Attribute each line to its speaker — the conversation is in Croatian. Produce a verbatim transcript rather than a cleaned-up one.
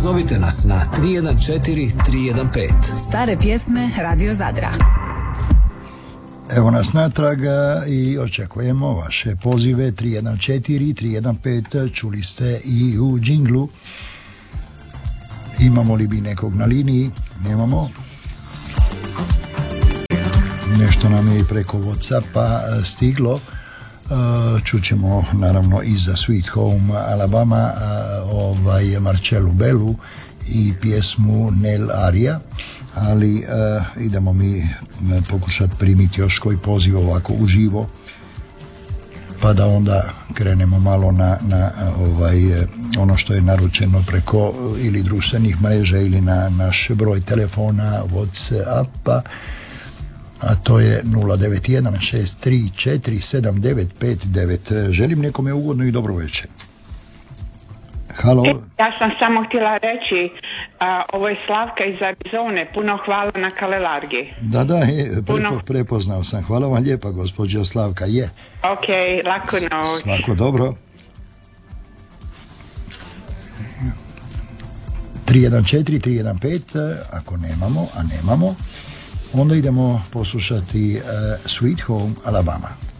Speaker 1: Zovite nas na tri jedan četiri tri jedan pet.
Speaker 2: Stare pjesme Radio Zadra.
Speaker 3: Evo nas natrag i očekujemo vaše pozive tri jedan četiri tri jedan pet. Čuli ste i u džinglu. Imamo li bi nekog na liniji? Nemamo. Nešto nam je i preko WhatsAppa stiglo. Čućemo naravno i za Sweet Home Alabama ovaj Marcellu Bellu i pjesmu Nel Aria, ali uh, idemo mi pokušati primiti još koji poziv ovako uživo, pa da onda krenemo malo na, na ovaj, ono što je naručeno preko ili društvenih mreža ili na naš broj telefona WhatsAppa, a to je nula devet jedan šest tri četiri sedam devet pet devet. Želim nekome ugodno i dobro večer. Halo.
Speaker 4: Ja sam samo htjela reći, a, ovo je Slavka iz Arizone, puno hvala na Kalelargi.
Speaker 3: Da, da, je, prepo, prepoznao sam. Hvala vam lijepa, gospođo Slavka, je.
Speaker 4: Ok, lako noć.
Speaker 3: Svako dobro. tri jedan četiri tri jedan pet, ako nemamo, a nemamo, onda idemo poslušati uh, Sweet Home Alabama.